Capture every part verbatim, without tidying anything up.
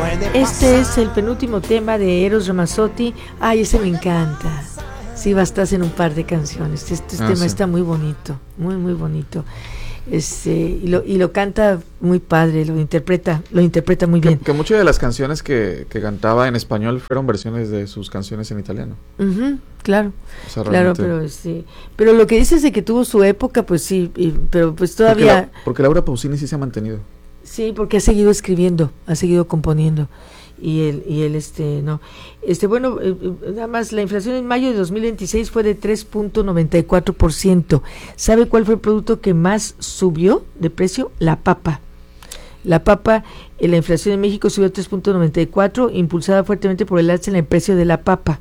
Este es el penúltimo tema de Eros Ramazzotti. Ay, ese me encanta. Sí, bastas en un par de canciones. Este, este ah, tema sí. Está muy bonito, muy muy bonito. Este, y lo y lo canta muy padre, lo interpreta, lo interpreta muy bien. Que, que muchas de las canciones que, que cantaba en español fueron versiones de sus canciones en italiano. Uh-huh, claro, o sea, claro, pero sí, pero lo que dices de que tuvo su época, pues sí, y, pero pues todavía. Porque, la, porque Laura Pausini sí se ha mantenido. Sí, porque ha seguido escribiendo, ha seguido componiendo. Y él, y él este, no. Este, bueno, eh, nada más, la inflación en mayo de dos mil veintiséis fue de tres punto noventa y cuatro por ciento. ¿Sabe cuál fue el producto que más subió de precio? La papa. La papa, eh, la inflación en México subió a tres punto noventa y cuatro, impulsada fuertemente por el alza en el precio de la papa.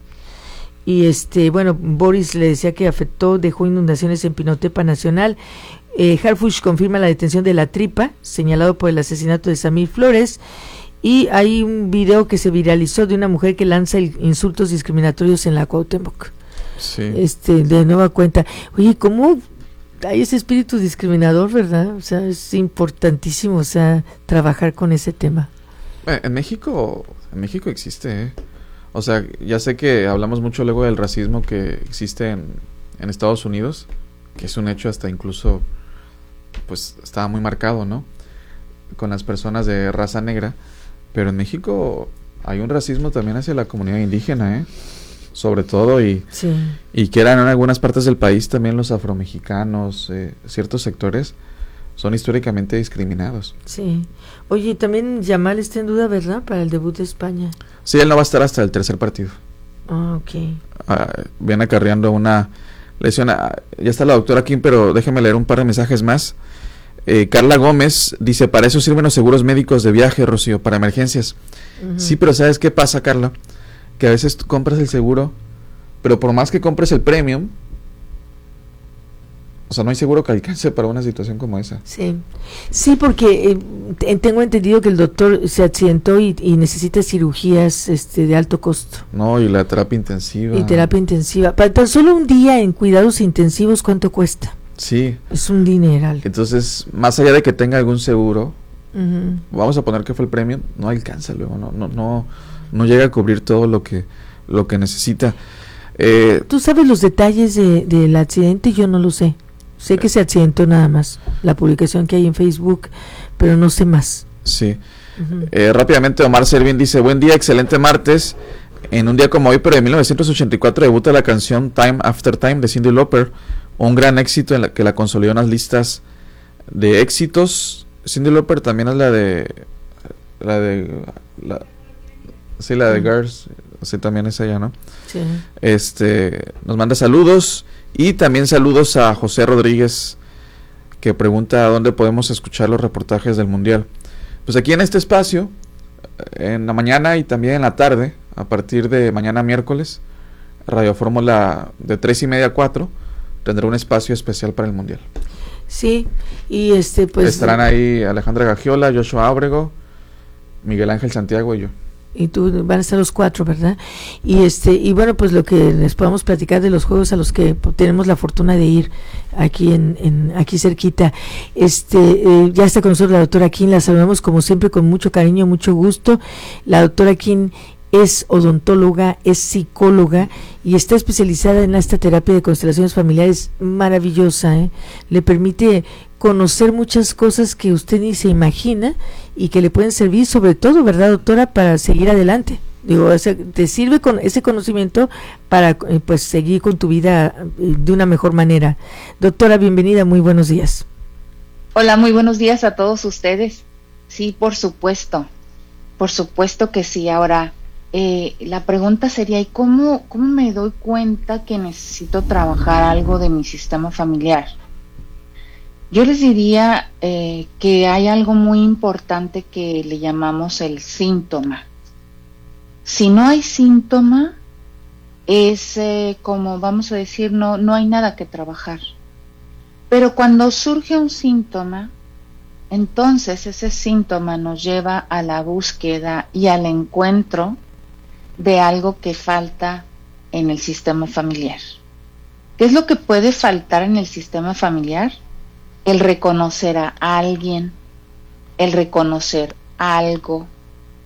Y este, bueno, Boris le decía que afectó, dejó inundaciones en Pinotepa Nacional. Eh, Harfuch confirma la detención de La Tripa, señalado por el asesinato de Samir Flores. Y hay un video que se viralizó de una mujer que lanza el, insultos discriminatorios en la Cuauhtémoc. Sí. Este, de nueva cuenta. Oye, ¿cómo hay ese espíritu discriminador, verdad? O sea, es importantísimo, o sea, trabajar con ese tema. En México, en México existe, ¿eh? O sea, ya sé que hablamos mucho luego del racismo que existe en, en Estados Unidos, que es un hecho hasta incluso, pues, estaba muy marcado, ¿no? Con las personas de raza negra. Pero en México hay un racismo también hacia la comunidad indígena, ¿eh? Sobre todo, y, sí. y que eran en algunas partes del país también los afromexicanos, eh, ciertos sectores son históricamente discriminados. Sí. Oye, también Yamal está en duda, ¿verdad? Para el debut de España. Sí, él no va a estar hasta el tercer partido. Ah, ok. Ah, viene acarreando una lesión. Ah, ya está la doctora Kim, pero déjeme leer un par de mensajes más. Eh, Carla Gómez dice, para eso sirven los seguros médicos de viaje, Rocío, para emergencias. Uh-huh. Sí, pero ¿sabes qué pasa, Carla? Que a veces tú compras el seguro, pero por más que compres el premium, o sea, no hay seguro que alcance para una situación como esa. Sí, sí, porque eh, tengo entendido que el doctor se accidentó y, y necesita cirugías este, de alto costo. No, y la terapia intensiva. Y terapia intensiva. Para tan solo un día en cuidados intensivos, ¿cuánto cuesta? Sí. Es un dineral. Entonces, más allá de que tenga algún seguro, uh-huh. vamos a poner que fue el premio, no alcanza luego, no, no, no, no llega a cubrir todo lo que, lo que necesita. Eh, ¿Tú sabes los detalles de, del accidente? Yo no lo sé. Sé que se accidentó nada más, la publicación que hay en Facebook, pero no sé más. Sí. Uh-huh. Eh, rápidamente, Omar Servin dice, buen día, excelente martes. En un día como hoy, pero de mil novecientos ochenta y cuatro, debuta la canción Time After Time de Cyndi Lauper. Un gran éxito en la que la consolidó en las listas de éxitos. Cyndi Lauper también es la de la de la, sí, la de Girls, sí, también es ella, ¿no? Sí. Este, nos manda saludos y también saludos a José Rodríguez, que pregunta dónde podemos escuchar los reportajes del Mundial. Pues aquí en este espacio, en la mañana y también en la tarde, a partir de mañana miércoles, Radio Fórmula de tres y media a cuatro tendrá un espacio especial para el Mundial. Sí, y este pues estarán ahí Alejandra Gagiola, Joshua Ábrego, Miguel Ángel Santiago y yo. Y tú, van a estar los cuatro, ¿verdad? Y este y bueno, pues lo que les podamos platicar de los juegos a los que tenemos la fortuna de ir aquí en, en aquí cerquita. Este eh, ya está con nosotros la doctora Kim, la saludamos como siempre con mucho cariño, mucho gusto. La doctora Kim es odontóloga, es psicóloga y está especializada en esta terapia de constelaciones familiares maravillosa, ¿eh? Le permite conocer muchas cosas que usted ni se imagina y que le pueden servir, sobre todo, ¿verdad, doctora?, para seguir adelante. Digo, o sea, te sirve con ese conocimiento para eh, pues seguir con tu vida eh, de una mejor manera. Doctora, bienvenida, muy buenos días. Hola, muy buenos días a todos ustedes. Sí, por supuesto, por supuesto que sí. Ahora, Eh, la pregunta sería, ¿y cómo, cómo me doy cuenta que necesito trabajar algo de mi sistema familiar? Yo les diría eh, que hay algo muy importante que le llamamos el síntoma. Si no hay síntoma, es eh, como vamos a decir, no, no hay nada que trabajar. Pero cuando surge un síntoma, entonces ese síntoma nos lleva a la búsqueda y al encuentro de algo que falta en el sistema familiar. ¿Qué es lo que puede faltar en el sistema familiar? El reconocer a alguien, el reconocer algo,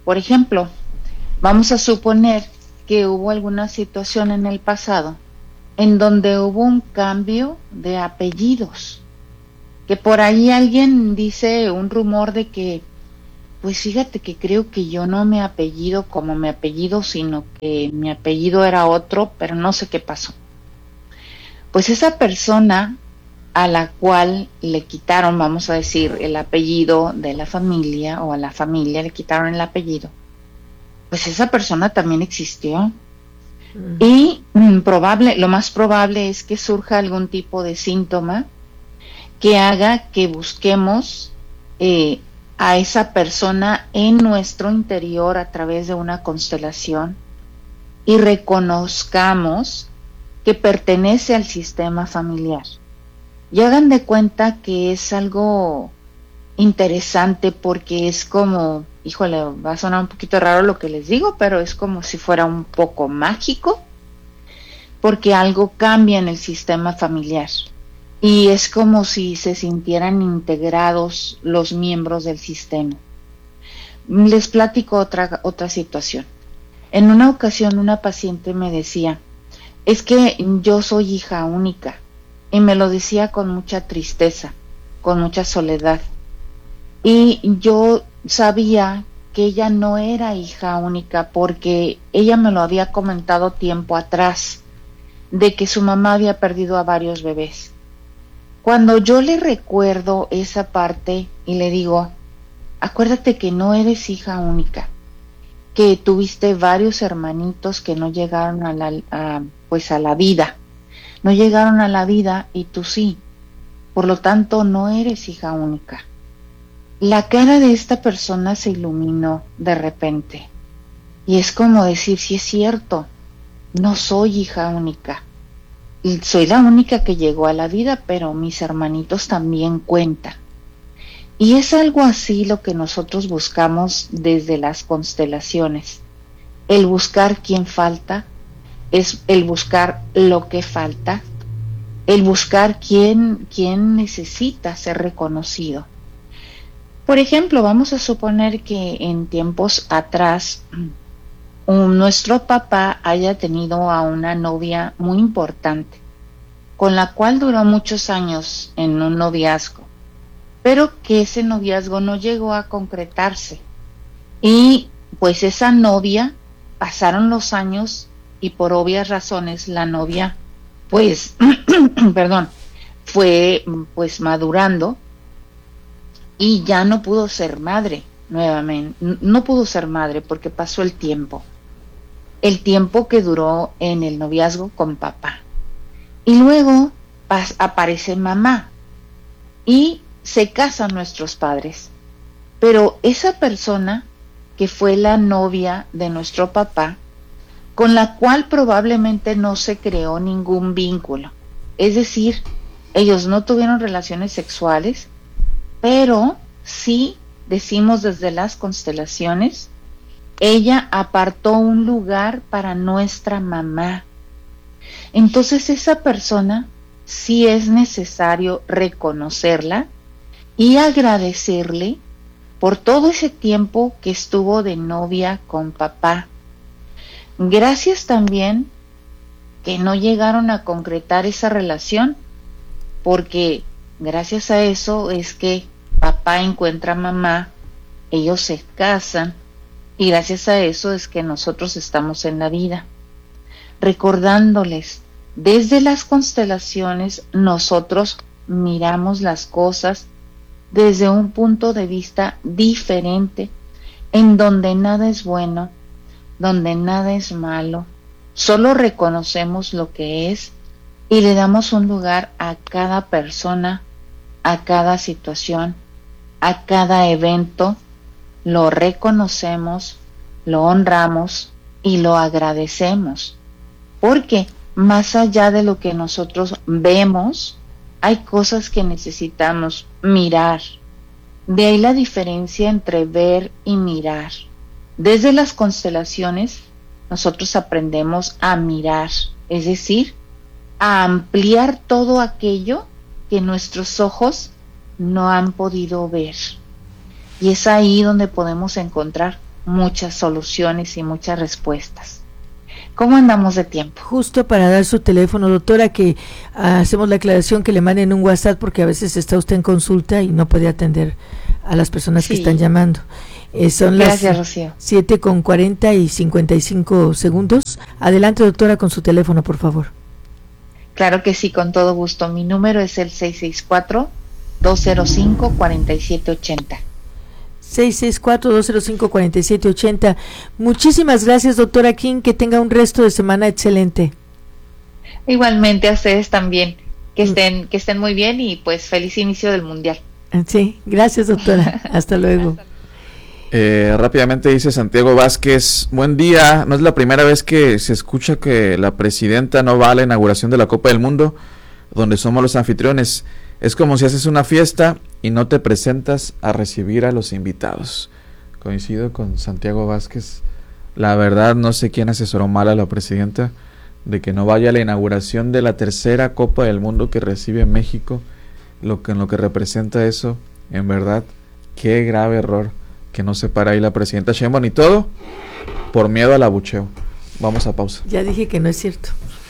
Por ejemplo, vamos a suponer que hubo alguna situación en el pasado en donde hubo un cambio de apellidos, que por ahí alguien dice un rumor de que, pues fíjate que creo que yo no me apellido como mi apellido, sino que mi apellido era otro, pero no sé qué pasó. Pues esa persona a la cual le quitaron, vamos a decir, el apellido de la familia, o a la familia le quitaron el apellido, pues esa persona también existió. Mm. Y mm, probable, lo más probable es que surja algún tipo de síntoma que haga que busquemos eh, a esa persona en nuestro interior a través de una constelación y reconozcamos que pertenece al sistema familiar. Y hagan de cuenta que es algo interesante, porque es como, híjole, va a sonar un poquito raro lo que les digo, pero es como si fuera un poco mágico, porque algo cambia en el sistema familiar. Y es como si se sintieran integrados los miembros del sistema. Les platico otra, otra situación. En una ocasión una paciente me decía, es que yo soy hija única, y me lo decía con mucha tristeza, con mucha soledad. Y yo sabía que ella no era hija única, porque ella me lo había comentado tiempo atrás, de que su mamá había perdido a varios bebés. Cuando yo le recuerdo esa parte y le digo, acuérdate que no eres hija única, que tuviste varios hermanitos que no llegaron a la, a, pues a la vida, no llegaron a la vida y tú sí, por lo tanto no eres hija única. La cara de esta persona se iluminó de repente y es como decir, sí es cierto, no soy hija única. Soy la única que llegó a la vida, pero mis hermanitos también cuentan. Y es algo así lo que nosotros buscamos desde las constelaciones. El buscar quién falta, es el buscar lo que falta, el buscar quién, quién necesita ser reconocido. Por ejemplo, vamos a suponer que en tiempos atrás Un, nuestro papá haya tenido a una novia muy importante, con la cual duró muchos años en un noviazgo, pero que ese noviazgo no llegó a concretarse. Y pues esa novia, pasaron los años y por obvias razones la novia, pues, perdón, fue pues madurando y ya no pudo ser madre nuevamente, no pudo ser madre porque pasó el tiempo. El tiempo que duró en el noviazgo con papá. Y luego pas- aparece mamá y se casan nuestros padres. Pero esa persona que fue la novia de nuestro papá, con la cual probablemente no se creó ningún vínculo. Es decir, ellos no tuvieron relaciones sexuales, pero sí decimos desde las constelaciones, ella apartó un lugar para nuestra mamá. Entonces esa persona sí es necesario reconocerla y agradecerle por todo ese tiempo que estuvo de novia con papá. Gracias también que no llegaron a concretar esa relación, porque gracias a eso es que papá encuentra a mamá, ellos se casan, y gracias a eso es que nosotros estamos en la vida. Recordándoles, desde las constelaciones nosotros miramos las cosas desde un punto de vista diferente, en donde nada es bueno, donde nada es malo, solo reconocemos lo que es y le damos un lugar a cada persona, a cada situación, a cada evento. Lo reconocemos, lo honramos y lo agradecemos, porque más allá de lo que nosotros vemos, hay cosas que necesitamos mirar. De ahí la diferencia entre ver y mirar. Desde las constelaciones, nosotros aprendemos a mirar, es decir, a ampliar todo aquello que nuestros ojos no han podido ver. Y es ahí donde podemos encontrar muchas soluciones y muchas respuestas. ¿Cómo andamos de tiempo? Justo para dar su teléfono, doctora, que ah, hacemos la aclaración que le manden un WhatsApp porque a veces está usted en consulta y no puede atender a las personas sí. que están llamando. Eh, son Gracias, las Rocío. siete con cuarenta y cincuenta y cinco segundos. Adelante, doctora, con su teléfono, por favor. Claro que sí, con todo gusto. Mi número es el seis seis cuatro, dos cero cinco, cuatro siete ocho cero. seis seis cuatro, dos cero cinco, cuatro siete ocho cero. Muchísimas gracias, doctora King, que tenga un resto de semana excelente. Igualmente a ustedes también, que estén, que estén muy bien y pues feliz inicio del Mundial. Sí, gracias, doctora. Hasta luego. Hasta luego. Eh, rápidamente dice Santiago Vázquez, buen día, no es la primera vez que se escucha que la presidenta no va a la inauguración de la Copa del Mundo, donde somos los anfitriones. Es como si haces una fiesta y no te presentas a recibir a los invitados. Coincido con Santiago Vázquez. La verdad no sé quién asesoró mal a la presidenta de que no vaya a la inauguración de la tercera Copa del Mundo que recibe México. Lo que en lo que representa eso, en verdad, qué grave error que no se para ahí la presidenta Sheinbaum y todo por miedo al abucheo. Vamos a pausa. Ya dije que no es cierto.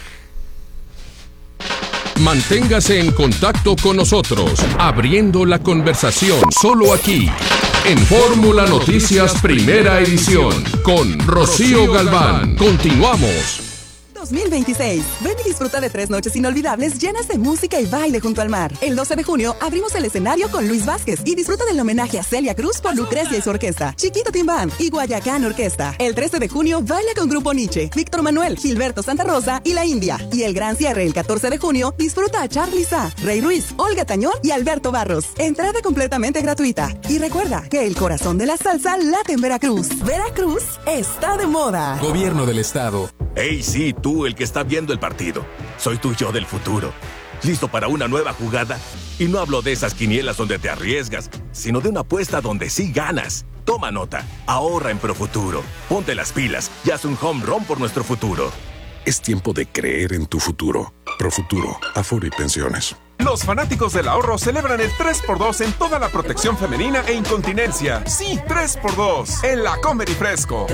Manténgase en contacto con nosotros, abriendo la conversación solo aquí, en Fórmula Noticias Primera Edición, con Rocío Galván. Continuamos. dos mil veintiséis. Ven y disfruta de tres noches inolvidables llenas de música y baile junto al mar. El doce de junio abrimos el escenario con Luis Vázquez y disfruta del homenaje a Celia Cruz por Lucrecia y su orquesta, Chiquito Tim Band y Guayacán Orquesta. El trece de junio baila con Grupo Nietzsche, Víctor Manuel, Gilberto Santa Rosa y La India. Y el gran cierre el catorce de junio disfruta a Charly Sa, Rey Ruiz, Olga Tañón y Alberto Barros. Entrada completamente gratuita. Y recuerda que el corazón de la salsa late en Veracruz. Veracruz está de moda. Gobierno del Estado. Hey, sí, tú, el que está viendo el partido. Soy tu yo del futuro. ¿Listo para una nueva jugada? Y no hablo de esas quinielas donde te arriesgas, sino de una apuesta donde sí ganas. Toma nota. Ahorra en Profuturo. Ponte las pilas y haz un home run por nuestro futuro. Es tiempo de creer en tu futuro. Profuturo, Afore y Pensiones. Los fanáticos del ahorro celebran el tres por dos en toda la protección femenina e incontinencia. Sí, tres por dos en la Comer y Fresco.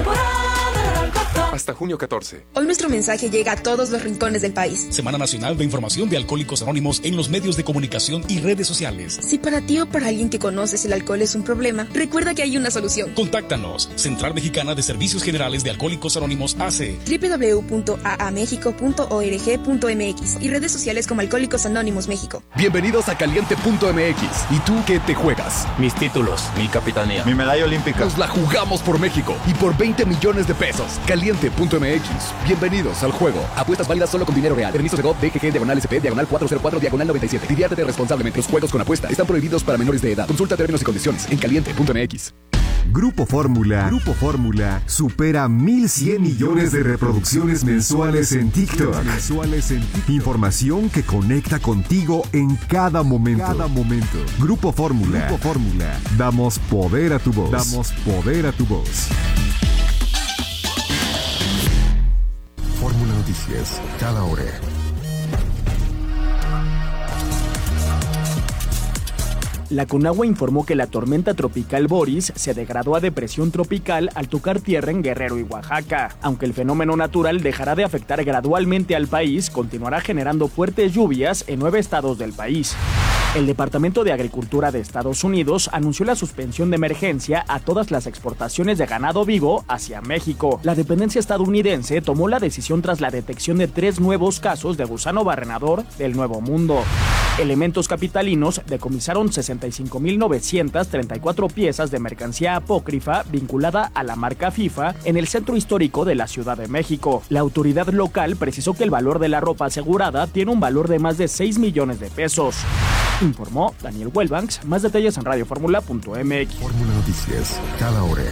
Hasta junio catorce. Hoy nuestro mensaje llega a todos los rincones del país. Semana Nacional de Información de Alcohólicos Anónimos en los medios de comunicación y redes sociales. Si para ti o para alguien que conoces el alcohol es un problema, recuerda que hay una solución. Contáctanos. Central Mexicana de Servicios Generales de Alcohólicos Anónimos A C. doble u doble u doble u punto a a mexico punto org punto m x y redes sociales como Alcohólicos Anónimos México. Bienvenidos a Caliente punto m x. ¿Y tú qué te juegas? Mis títulos, mi capitanía, mi medalla olímpica. Nos la jugamos por México y por veinte millones de pesos. Caliente punto m x. Bienvenidos al juego. Apuestas válidas solo con dinero real. Permiso de G O V, D G G, diagonal S P, diagonal cuatro cero cuatro, diagonal noventa y siete. Diviértete responsablemente. Los juegos con apuesta están prohibidos para menores de edad. Consulta términos y condiciones en Caliente punto m x. Grupo Fórmula, Grupo Fórmula supera mil cien millones de reproducciones mensuales en TikTok. Mensuales en TikTok. Información que conecta contigo en cada momento. Cada momento. Grupo Fórmula, Grupo Fórmula. Damos poder a tu voz. Damos poder a tu voz. Fórmula Noticias, cada hora. La Conagua informó que la tormenta tropical Boris se degradó a depresión tropical al tocar tierra en Guerrero y Oaxaca. Aunque el fenómeno natural dejará de afectar gradualmente al país, continuará generando fuertes lluvias en nueve estados del país. El Departamento de Agricultura de Estados Unidos anunció la suspensión de emergencia a todas las exportaciones de ganado vivo hacia México. La dependencia estadounidense tomó la decisión tras la detección de tres nuevos casos de gusano barrenador del Nuevo Mundo. Elementos capitalinos decomisaron sesenta y cinco mil novecientas treinta y cuatro piezas de mercancía apócrifa vinculada a la marca FIFA en el centro histórico de la Ciudad de México. La autoridad local precisó que el valor de la ropa asegurada tiene un valor de más de seis millones de pesos. Informó Daniel Huelbanks. Más detalles en radio fórmula punto m x. Fórmula Noticias, cada hora.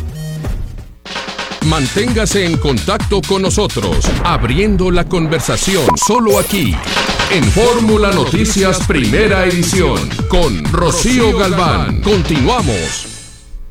Manténgase en contacto con nosotros, abriendo la conversación solo aquí, en Fórmula Noticias Primera Edición, con Rocío Galván. Continuamos.